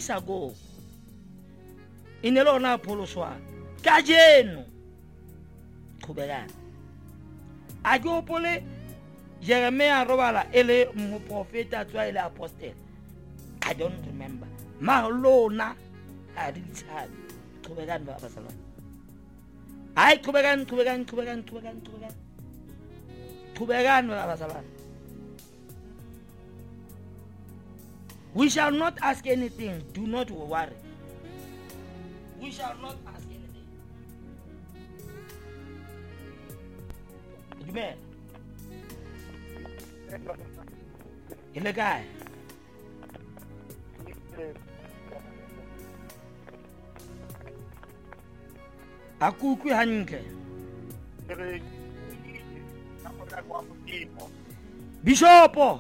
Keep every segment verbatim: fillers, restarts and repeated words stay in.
weeks ago e ne le ona pholoswana ka jeno qhubekana a ke opole Jeremiah robala ele moprofeta tswa ele apostle I don't remember ma lona a di tshabi qhubekana ba basalwana ay qhubekana qhubekana qhubekana qhubekana qhubekana qhubekana ba basalwana. We shall not ask anything. Do not worry. We shall not ask anything. Amen. Ile guy. Aku ku hanke. Bishop.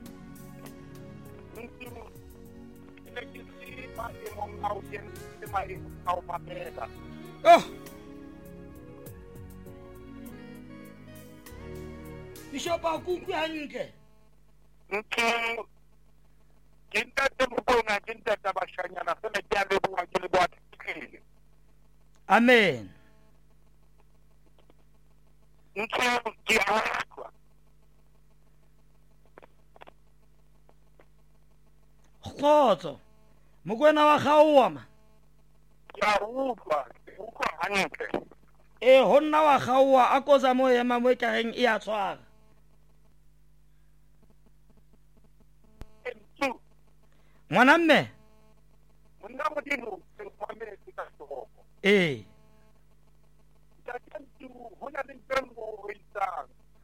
Oh, Bishop aku ku hanke. Ntu kinta temubona kinta tabashanya na sema jambe buwa kilibwa tikile. Amen. Ntu kiakwa. Khotso. Mokwena wa gaowa ma. Ya upa, upa hanke. E honna wa gaowa a koza mo ema mo kareng e a tshwara. Ntu Ngwana mme. monna modimo se kwame tsitso. Eh. Ntu hona le ntembo witsa.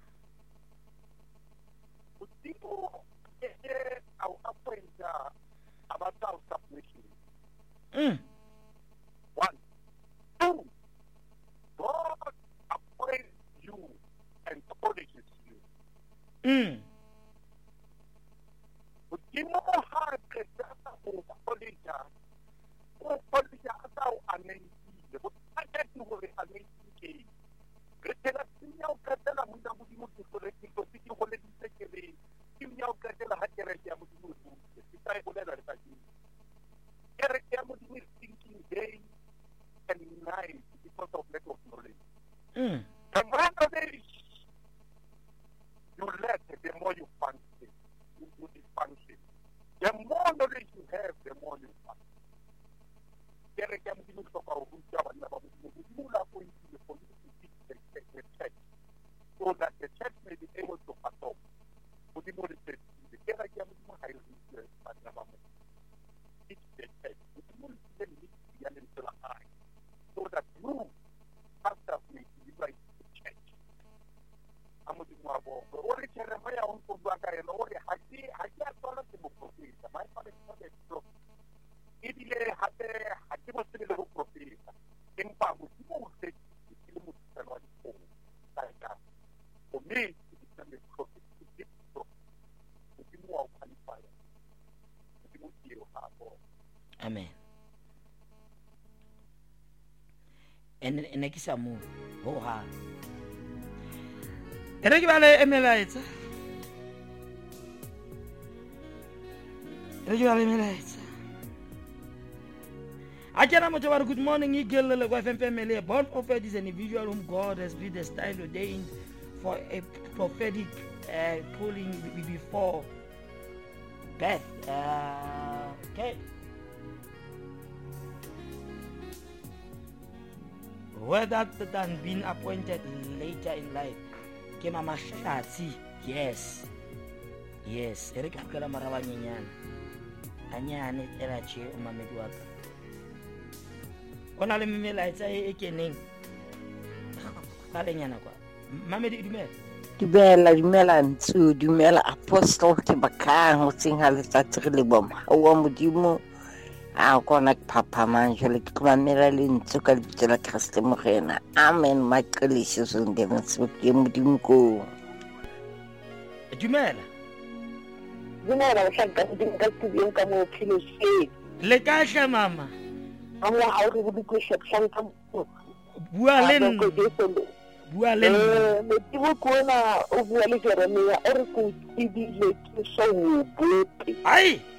Utiko ese au apointa abata submission. Mm. One, two. God appoints you and polishes you. Mm. Utimo hake sasa kupolisha. Kupolisha hata uanensi. Utake tuwe anensi. Ketela sinya ukatela muda mudimu tukoleki kosiki kole disekele. Sinya ukatela hakere ya mudimu. Sitai kole la taki. Kere ya mudimu thinking day and night because of lack of knowledge. Mm. The more knowledge you let, the more you function. You, you function. The more knowledge you have, the more you function. Kere ya mudimu kutoka uhuja wa naba mudimu. Mudimu la kuinti for you to teach the, the, the church so that the church may be able to perform. Mudimu is the kere ya mudimu hayo ni naba mudimu. Teach the church. Mudimu is the yani mtula hai. So that you after we deliver the church. Amudimu abo. Ori Jeremiah unko baka eno ori haki haki atola timu profeta. My father is not a prophet. Idile hate haki mosile lo profeta. Impa mudimu use ile mudimu wa dipo. Like for me to become a prophet, to be a prophet. Mudimu wa qualifier. Mudimu kiyo hapo. Amen. En en ke sa mo ho ha. Ere ke bale emelaetsa. Ere ke bale emelaetsa. Ajana mo tshwara good morning igelle le kwa F M family. Born prophet is an individual whom God has been destined ordained for a prophetic uh, calling before birth. Uh, okay. Whether than being appointed later in life. Ke mama Shatsi. Yes. Yes. Ere ke khukela maraba nyenyana. Anyane ela che o mamedi wa ka. Ona le mmelaetsa e keneng. Ka lenyana kwa. Mamedi dumela. Dumela dumela ntsu dumela apostle ke bakang o tsinga le tsatsile boma. O modimo a kona papa manje le tlamela le ntse ka ditela Kristo mogena. Amen makelise so ngena tswe modimo ko. Dumela. Dumela o shaka dinga tibeng ka mo philo se. Le kahle mama. Anga ha re go go shaka mo. Bua le nna. Bua le nna. Me tibo kona o bua le Jeremiah o re ko tibile ke so bo. Ai.